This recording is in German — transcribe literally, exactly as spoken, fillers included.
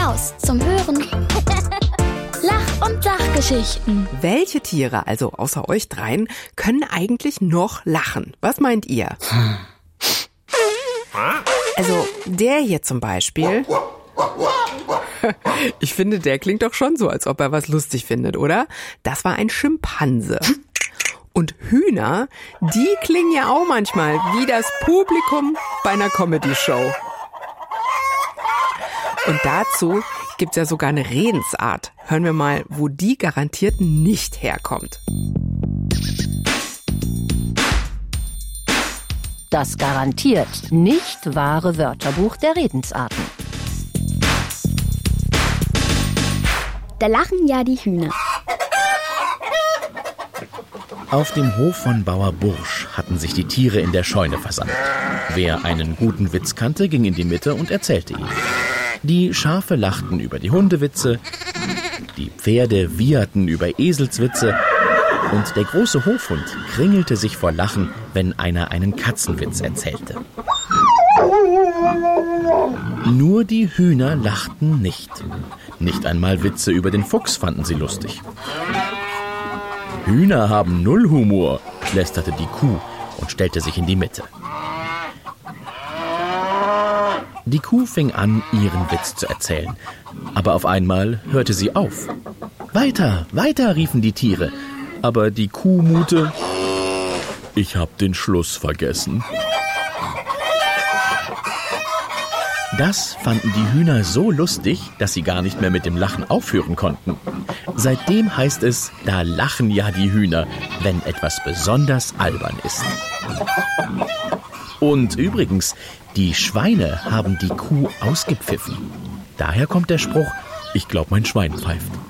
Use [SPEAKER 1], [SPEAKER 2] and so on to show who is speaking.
[SPEAKER 1] Maus zum Hören. Lach- und Sachgeschichten.
[SPEAKER 2] Welche Tiere, also außer euch dreien, können eigentlich noch lachen? Was meint ihr? Also der hier zum Beispiel. Ich finde, der klingt doch schon so, als ob er was lustig findet, oder? Das war ein Schimpanse. Und Hühner, die klingen ja auch manchmal wie das Publikum bei einer Comedy-Show. Und dazu gibt's ja sogar eine Redensart. Hören wir mal, wo die garantiert nicht herkommt.
[SPEAKER 3] Das garantiert nicht wahre Wörterbuch der Redensarten.
[SPEAKER 1] Da lachen ja die Hühner.
[SPEAKER 4] Auf dem Hof von Bauer Bursch hatten sich die Tiere in der Scheune versammelt. Wer einen guten Witz kannte, ging in die Mitte und erzählte ihn. Die Schafe lachten über die Hundewitze, die Pferde wieherten über Eselswitze und der große Hofhund kringelte sich vor Lachen, wenn einer einen Katzenwitz erzählte. Nur die Hühner lachten nicht. Nicht einmal Witze über den Fuchs fanden sie lustig. Hühner haben null Humor, lästerte die Kuh und stellte sich in die Mitte. Die Kuh fing an, ihren Witz zu erzählen, aber auf einmal hörte sie auf. Weiter, weiter, riefen die Tiere, aber die Kuh mute, ich hab den Schluss vergessen. Das fanden die Hühner so lustig, dass sie gar nicht mehr mit dem Lachen aufhören konnten. Seitdem heißt es, da lachen ja die Hühner, wenn etwas besonders albern ist. Und übrigens, die Schweine haben die Kuh ausgepfiffen. Daher kommt der Spruch, ich glaub, mein Schwein pfeift.